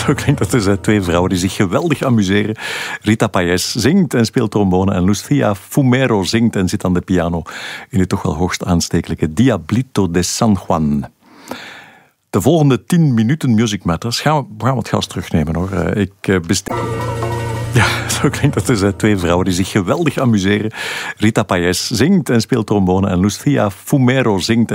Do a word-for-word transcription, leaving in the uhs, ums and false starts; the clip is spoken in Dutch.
zo klinkt dat dus uit twee vrouwen die zich geweldig amuseren. Rita Payés zingt en speelt trombone en Lucia Fumero zingt en zit aan de piano in het toch wel hoogst aanstekelijke Diablito de San Juan. De volgende tien minuten Music Matters gaan we, we gaan het gas terugnemen hoor. Ik best... Ja, zo klinkt dat dus uit twee vrouwen die zich geweldig amuseren. Rita Payés zingt en speelt trombone en Lucia Fumero zingt